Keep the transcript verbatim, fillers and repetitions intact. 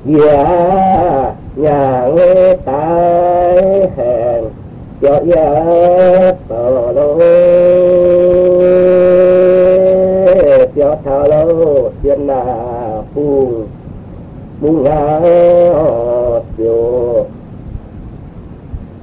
dạ nhà nghe tai hẹn cho dạ tờ lô cho thao lô thiên là phù mung ngao chiều